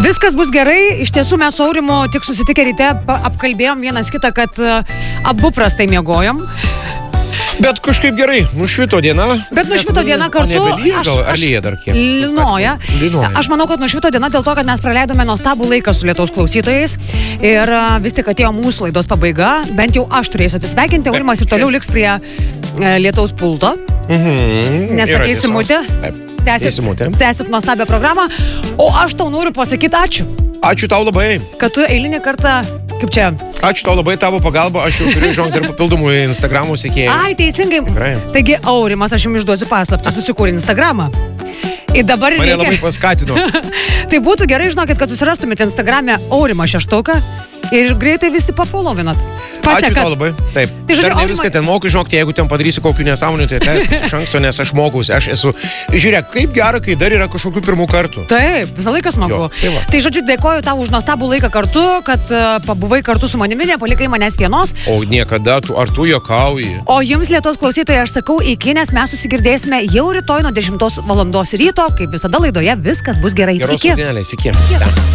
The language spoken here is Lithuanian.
Viskas bus gerai. Iš tiesų mes su Aurimu tik susitikę ryte apkalbėjom vienas kitą, kad abu prastai miegojom. Bet kažkaip gerai, nušvito diena. Bet nušvito diena kartu. Ar lyja dar kiek? Lynoja. Aš manau, kad nušvito diena dėl to, kad mes praleidome nuostabų laiką su Lietuvos klausytojais. Ir vis tik atėjo mūsų laidos pabaiga. Bent jau aš turėsiu atsisveikinti. Aurimas ir toliau liks prie Lietuvos pulto. Nesakei Simutė. Tęsit nuostabią programą. O aš tau noriu pasakyti ačiū. Ačiū tau labai. Kad tu eilinį kartą, kaip čia? Ačiū tau labai, tavo pagalba. Aš jau turiu dar papildomų Instagramų sekėjų. Ai, teisingai. Tikrai. Taigi, Aurimas, aš jums išduosiu paslaptį, susikūrė Instagramą. Ir dabar mane labai paskatino. Tai būtų gerai, žinokit, kad susirastumėte Instagrame Aurimą Šeštuką ir greitai visi pafollovinat. Ačiū tau labai. Taip. Tai dar ne viską ten moku, žinokti, jeigu ten padarysiu kokių nesąmonių, tai atleiskite iš anksto, nes aš mokaus, aš esu. Žiūrėk, kaip gera, kai dar yra kažkokių pirmų kartų. Taip, visą laiką smagu. Tai žodžiu, dėkoju tau už nuostabų laiką kartu, kad pabuvai kartu su manimi, nepalikai manęs vienos. O niekada ar tu juokauji? O jums, Lietuvos klausytojai, aš sakau iki, nes mes susigirdėsime jau rytoj nuo 10 val. Ryto, kaip visada laidoje, viskas bus gerai. Geros dienelės, iki.